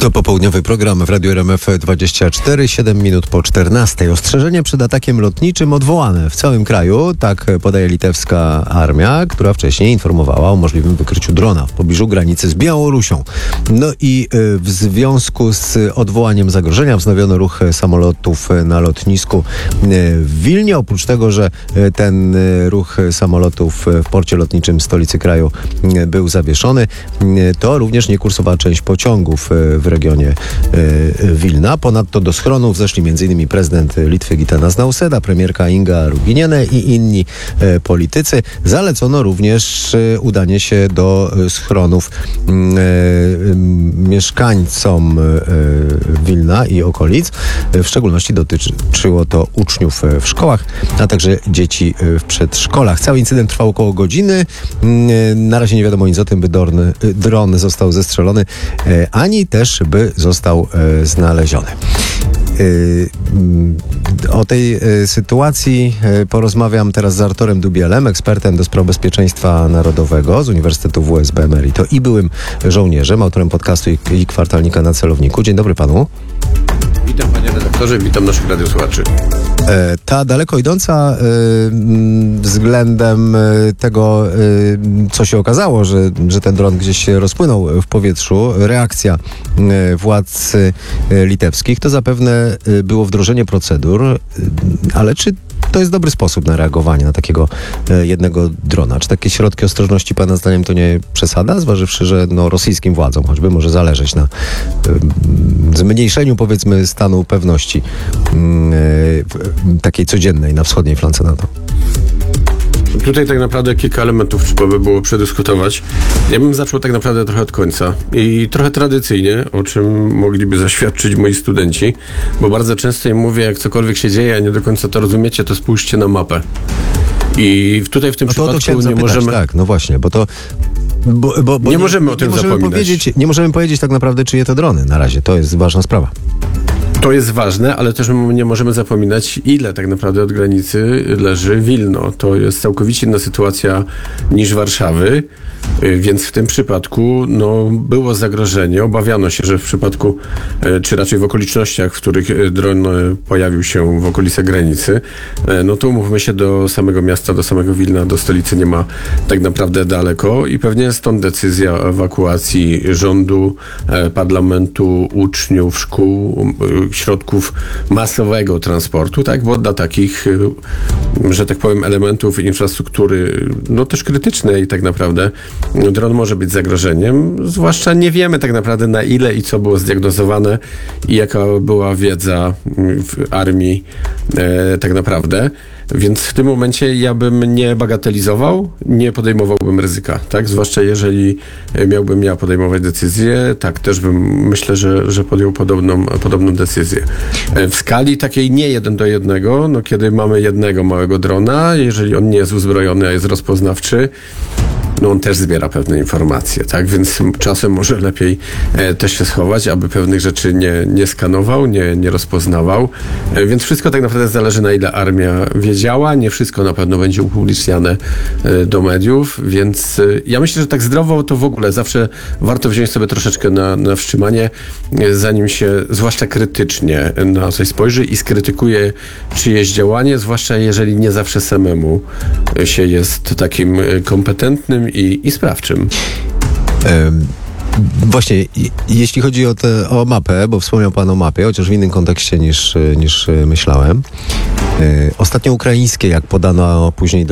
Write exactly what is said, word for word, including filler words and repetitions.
To popołudniowy program w Radiu R M F dwadzieścia cztery, siedem minut po czternastej. Ostrzeżenie przed atakiem lotniczym odwołane w całym kraju, tak podaje litewska armia, która wcześniej informowała o możliwym wykryciu drona w pobliżu granicy z Białorusią. No i w związku z odwołaniem zagrożenia wznowiono ruch samolotów na lotnisku w Wilnie. Oprócz tego, że ten ruch samolotów w porcie lotniczym stolicy kraju był zawieszony, to również nie kursowała część pociągów w regionie Wilna. Ponadto do schronów zeszli m.in. prezydent Litwy Gitanas Nausėda, premierka Inga Ruginienė i inni politycy. Zalecono również udanie się do schronów mieszkańcom Wilna i okolic. W szczególności dotyczyło to uczniów w szkołach, a także dzieci w przedszkolach. Cały incydent trwał około godziny. Na razie nie wiadomo nic o tym, by dron, dron został zestrzelony, ani też by został znaleziony. O tej sytuacji porozmawiam teraz z Arturem Dubielem, ekspertem do spraw bezpieczeństwa narodowego z Uniwersytetu W S B Emerito i byłym żołnierzem, autorem podcastu i, i kwartalnika Na Celowniku. Dzień dobry panu. Witam panie redaktorze, witam naszych radiosłuchaczy. Ta daleko idąca y, względem tego, y, co się okazało, że, że ten dron gdzieś się rozpłynął w powietrzu, reakcja y, władz y, litewskich, to zapewne y, było wdrożenie procedur, y, ale czy to jest dobry sposób na reagowanie na takiego y, jednego drona? Czy takie środki ostrożności pana zdaniem to nie przesada, zważywszy, że no, rosyjskim władzom choćby może zależeć na y, zmniejszeniu, powiedzmy, stanu pewności y, takiej codziennej na wschodniej flance NATO? Tutaj tak naprawdę kilka elementów trzeba by było przedyskutować. Ja bym zaczął tak naprawdę trochę od końca i trochę tradycyjnie, o czym mogliby zaświadczyć moi studenci, bo bardzo często im mówię, jak cokolwiek się dzieje, a nie do końca to rozumiecie, to spójrzcie na mapę. I tutaj w tym no to, przypadku to nie zapytać, możemy... Tak, no właśnie, bo to... Bo, bo, bo nie, nie możemy o tym nie możemy zapominać. Powiedzieć, nie możemy powiedzieć tak naprawdę, czyje to drony na razie. To jest ważna sprawa. To jest ważne, ale też nie możemy zapominać, ile tak naprawdę od granicy leży Wilno. To jest całkowicie inna sytuacja niż Warszawy, więc w tym przypadku no, było zagrożenie. Obawiano się, że w przypadku, czy raczej w okolicznościach, w których dron pojawił się w okolicach granicy, no to umówmy się, do samego miasta, do samego Wilna, do stolicy nie ma tak naprawdę daleko i pewnie stąd decyzja o ewakuacji rządu, parlamentu, uczniów, szkół, środków masowego transportu, tak, bo dla takich, że tak powiem, elementów infrastruktury, no też krytycznej tak naprawdę, dron może być zagrożeniem, zwłaszcza nie wiemy tak naprawdę na ile i co było zdiagnozowane i jaka była wiedza w armii e, tak naprawdę. Więc w tym momencie ja bym nie bagatelizował, nie podejmowałbym ryzyka, tak? Zwłaszcza jeżeli miałbym ja podejmować decyzję, tak, też bym, myślę, że, że podjął podobną, podobną decyzję. W skali takiej nie jeden do jednego, no kiedy mamy jednego małego drona, jeżeli on nie jest uzbrojony, a jest rozpoznawczy, no on też zbiera pewne informacje, tak? Więc czasem może lepiej e, też się schować, aby pewnych rzeczy nie, nie skanował, nie, nie rozpoznawał. E, więc wszystko tak naprawdę zależy, na ile armia wiedziała. Nie wszystko na pewno będzie upubliczniane e, do mediów, więc e, ja myślę, że tak zdrowo to w ogóle zawsze warto wziąć sobie troszeczkę na, na wstrzymanie, e, zanim się zwłaszcza krytycznie na coś spojrzy i skrytykuje czyjeś działanie, zwłaszcza jeżeli nie zawsze samemu się jest takim kompetentnym I, i sprawczym. Um. Właśnie, jeśli chodzi o, te, o mapę, bo wspomniał pan o mapie, chociaż w innym kontekście niż, niż myślałem. Ostatnio ukraińskie, jak podano później